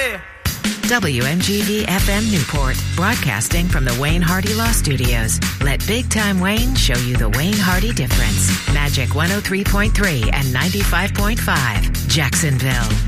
Hardy. WMGD FM Newport, broadcasting from the Wayne Hardy Law Studios. Let Big Time Wayne show you the Wayne Hardy difference. Magic 103.3 and 95.5, Jacksonville.